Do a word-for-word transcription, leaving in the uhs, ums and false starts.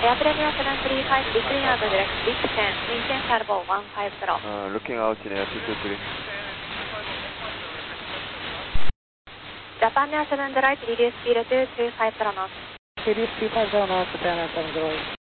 Air Premier seven three five, decline out direct, lift ten, maintain turbo one five zero. Uh, looking out in air two two three. Japan Air seven right, reduce speed to two five zero knots. Reduce two five zero knots, Japan Air seven zero.